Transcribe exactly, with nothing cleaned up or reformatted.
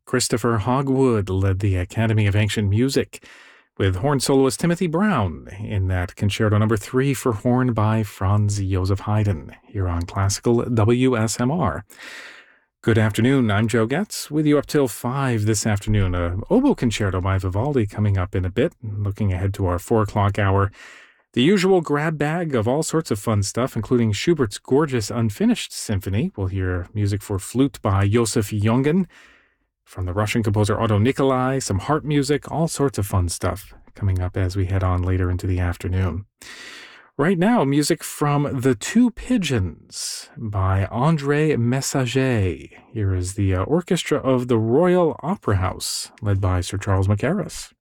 Christopher Hogwood led the Academy of Ancient Music, with horn soloist Timothy Brown in that Concerto Number three for horn by Franz Joseph Haydn, here on Classical W S M R. Good afternoon, I'm Joe Getz, with you up till five this afternoon. A oboe concerto by Vivaldi coming up in a bit, looking ahead to our four o'clock hour. The usual grab bag of all sorts of fun stuff, including Schubert's gorgeous Unfinished Symphony. We'll hear music for flute by Josef Jongen, from the Russian composer Otto Nikolai, some harp music, all sorts of fun stuff coming up as we head on later into the afternoon. Right now, music from The Two Pigeons by André Messager. Here is the uh, orchestra of the Royal Opera House, led by Sir Charles Mackerras.